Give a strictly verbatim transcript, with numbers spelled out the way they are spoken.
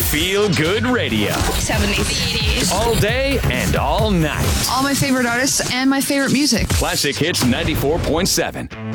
Feel Good Radio. seventies. The eighties. All day and all night. All my favorite artists and my favorite music. Classic Hits ninety-four point seven.